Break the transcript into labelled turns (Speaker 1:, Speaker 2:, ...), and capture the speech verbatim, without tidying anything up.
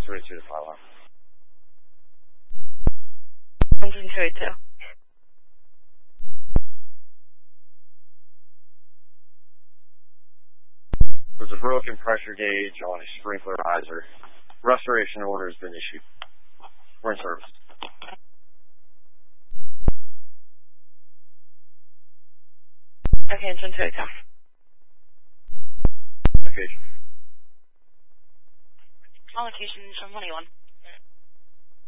Speaker 1: three two to fire alarm.
Speaker 2: Engine two eight two.
Speaker 1: There's a broken pressure gauge on a sprinkler riser. Restoration order has been issued. We're in service.
Speaker 2: Okay, engine two eight two.
Speaker 1: Location.
Speaker 2: All locations from one eight one.